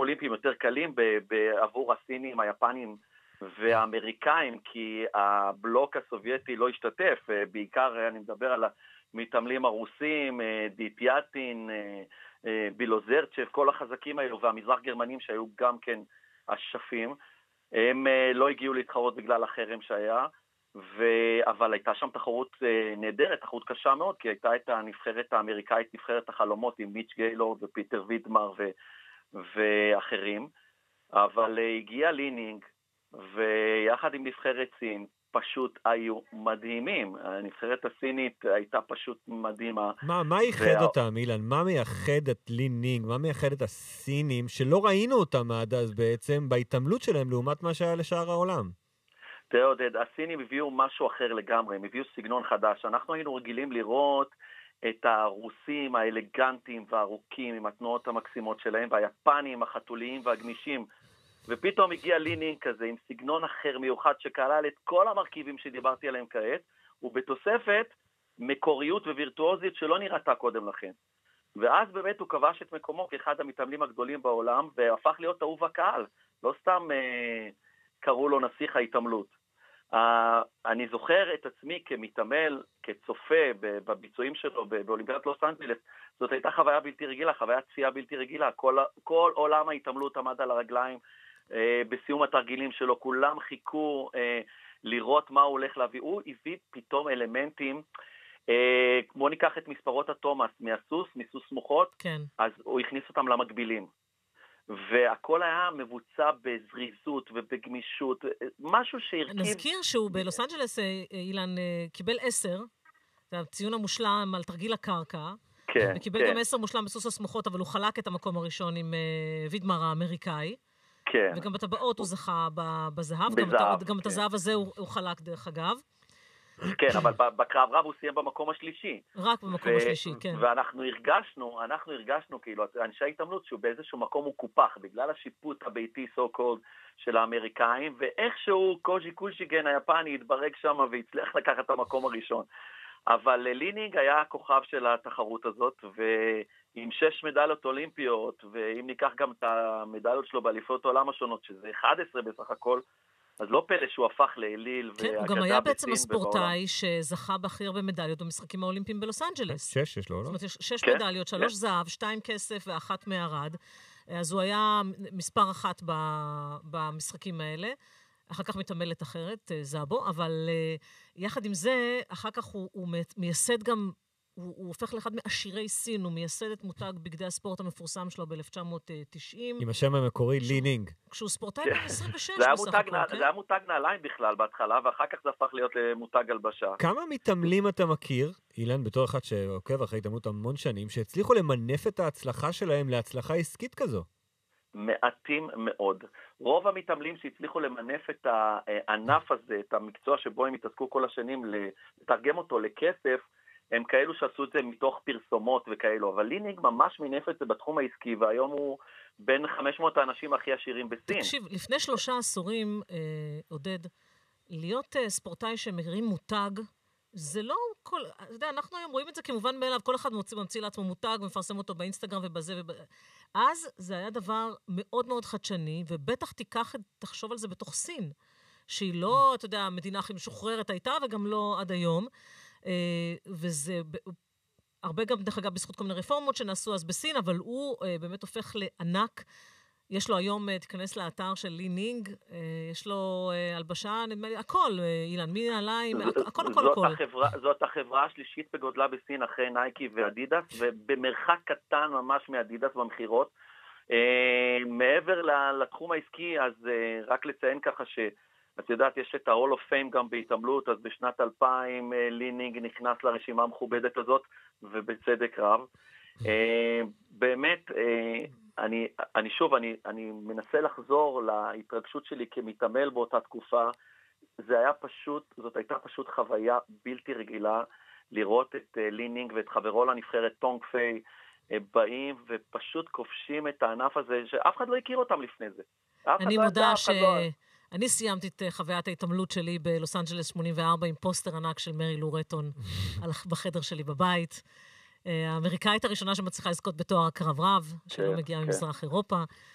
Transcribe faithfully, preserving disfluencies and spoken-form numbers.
אולימפיים יותר קלים בעבור הסינים, היפנים והאמריקאים, כי הבלוק הסובייטי לא השתתף, בעיקר אני מדבר על המתעמלים הרוסים, דיפיאטין, בילוזרצ'ב, כל החזקים האלו, והמזרח גרמנים שהיו גם כן השפים, הם לא הגיעו להתחרות בגלל החרם שהיה, ו... אבל הייתה שם תחרות נהדרת, תחרות קשה מאוד, כי הייתה את הנבחרת האמריקאית, נבחרת החלומות עם מיץ' גיילורד ופיטר וידמר ו... ואחרים, אבל הגיע לינינג, ויחד עם נבחרת סין, פשוט היו מדהימים. הנבחרת הסינית הייתה פשוט מדהימה. מה, מה ייחד וה... אותם, אילן? מה מייחד את לינינג? מה מייחד את הסינים, שלא ראינו אותם עד אז בעצם, בהתעמלות שלהם, לעומת מה שהיה לשאר העולם? תראה, עודד, הסינים הביאו משהו אחר לגמרי, הם הביאו סגנון חדש. אנחנו היינו רגילים לראות את הרוסים האלגנטיים והארוכים, עם התנועות המקסימות שלהם, והיפנים, החתוליים והגמישים, ופתאום הגיע לינינג כזה, עם סגנון אחר מיוחד, שכלל את כל המרכיבים שדיברתי עליהם כעת, ובתוספת מקוריות ווירטואוזית שלא נראתה קודם לכן. ואז באמת הוא כבש את מקומו כאחד המתעמלים הגדולים בעולם, והפך להיות אהוב הקהל. לא סתם אה, קראו לו נסיך ההתעמלות. אה, אני זוכר את עצמי כמתעמל, כצופה בביצועים שלו באולימפיאדת לוס אנג'לס, זאת הייתה חוויה בלתי רגילה, חוויה צפייה בלתי רגילה. כל, כל עולם ההתעמלות עמד על הרגליים, בסיום התרגילים שלו, כולם חיכו אה, לראות מה הוא הולך להביא. הוא הביא פתאום אלמנטים, אה, כמו ניקח את מספרות התומאס מהסוס, מסוס מוחות, כן. אז הוא הכניס אותם למקבילים. והכל היה מבוצע בזריזות ובגמישות, משהו שהרכיב... נזכיר שהוא בלוס אנג'לס, אילן, קיבל עשר, זה הציון המושלם על תרגיל הקרקע, כן, וקיבל כן. גם עשר מושלם בסוס הסמוכות, אבל הוא חלק את המקום הראשון עם אה, וידמר האמריקאי. כן. וגם בטבעות הוא זכה בזהב, בזהב, גם, גם כן. את הזהב הזה הוא, הוא חלק דרך אגב. כן, אבל בקרב רב הוא סיים במקום השלישי. רק במקום ו- השלישי, כן. ואנחנו הרגשנו, אנחנו הרגשנו, כאילו, אנשי התעמלות, שהוא באיזשהו מקום הוא קופח, בגלל השיפוט הביתי, so called, של האמריקאים, ואיכשהו קוז'י קושיגן היפני התברג שם והצליח לקחת את המקום הראשון. אבל לינינג היה הכוכב של התחרות הזאת, ועם שש מדליות אולימפיות, ואם ניקח גם את המדליות שלו באליפויות העולם השונות, שזה אחת עשרה בסך הכל, אז לא פלא שהוא הפך לאליל כן, והגדה בסין. הוא גם היה בעצם הספורטאי שזכה בהכי הרבה מדליות במשחקים האולימפיים בלוס אנג'לס. שש, יש לו, לא? זאת אומרת, יש שש כן, מדליות, שלוש כן. זהב, שתיים כסף ואחת מערד. אז הוא היה מספר אחת במשחקים האלה. אחר כך מתעמלת אחרת, זאבו, אבל יחד עם זה, אחר כך הוא, הוא מייסד גם, הוא, הוא הופך לאחד מעשירי סין, הוא מייסד את מותג בגדי הספורט המפורסם שלו ב-אלף תשע מאות תשעים. עם השם המקורי, לינינג. כשהוא ספורטאי בן עשרים ושש זה היה בסך מותג, הכל, נע, כן? זה היה מותג נעליים בכלל בהתחלה, ואחר כך זה הפך להיות מותג הלבשה. כמה מתעמלים אתה מכיר, אילן, בתור אחד שעוקב אחרי התעמלות המון שנים, שהצליחו למנף את ההצלחה שלהם להצלחה עסקית כזו? מעטים מאוד. רוב המתעמלים שהצליחו למנף את הענף הזה, את המקצוע שבו הם התעסקו כל השנים, לתרגם אותו לכסף, הם כאלו שעשו את זה מתוך פרסומות וכאלו, אבל לינינג ממש מינף את זה בתחום העסקי, והיום הוא בין חמש מאות האנשים הכי עשירים בסין. תקשיב, לפני שלושה עשורים, אה, עודד, להיות אה, ספורטאי שמרים מותג, זה לא כל... אתה יודע, אנחנו היום רואים את זה כמובן מאליו, כל אחד מוציא, ממציא לעצמו מותג, ומפרסם אותו באינסטגרם ובזה וב... אז זה היה דבר מאוד מאוד חדשני, ובטח תיקח, תחשוב על זה בתוך סין, שהיא לא, אתה יודע, המדינה הכי משוחררת הייתה, וגם לא עד היום. וזה הרבה גם, דרך אגב, בזכות כל מיני רפורמות שנעשו אז בסין, אבל הוא באמת הופך לענק. יש לו היום, תיכנס לאתר של לינינג, יש לו הלבשה, נדמה לי, הכל, אילן, מי נעליים, הכל, הכל, הכל. זאת החברה השלישית בגודלה בסין, אחרי נייקי ואדידס, ובמרחק קטן ממש מאדידס במחירות. מעבר לתחום העסקי, אז רק לציין ככה ש... את יודעת, יש את ה-Hall of Fame גם בהתעמלות, אז בשנת אלפיים לינינג נכנס לרשימה המכובדת הזאת, ובצדק רב. באמת, אני, אני שוב, אני, אני מנסה לחזור להתרגשות שלי כמתעמל באותה תקופה. זה היה פשוט, זאת הייתה פשוט חוויה בלתי רגילה, לראות את לינינג ואת חברו לנבחרת טונג פיי באים ופשוט כובשים את הענף הזה, שאף אחד לא הכיר אותם לפני זה. אני מודה ש... אני סיימתי את חוויית ההתעמלות שלי בלוס אנג'לס שמונים וארבע עם פוסטר ענק של מרי לו רטון בחדר שלי בבית. האמריקאית הראשונה שמצליחה לזכות בתואר קרב רב, שלא מגיעה ממזרח אירופה.